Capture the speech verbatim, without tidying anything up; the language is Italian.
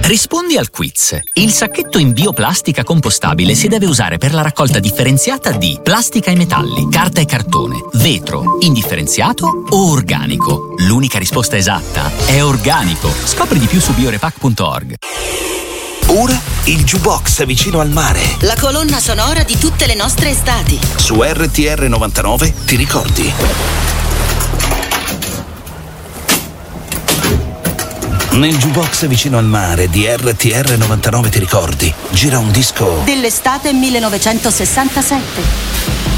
Rispondi al quiz. Il sacchetto in bioplastica compostabile si deve usare per la raccolta differenziata di plastica e metalli, carta e cartone, vetro, indifferenziato o organico. L'unica risposta esatta è organico. Scopri di più su biorepac punto org. Ora il jukebox vicino al mare. La colonna sonora di tutte le nostre estati. Su R T R novantanove ti ricordi? Nel jukebox vicino al mare di R T R novantanove ti ricordi? Gira un disco dell'estate millenovecentosessantasette.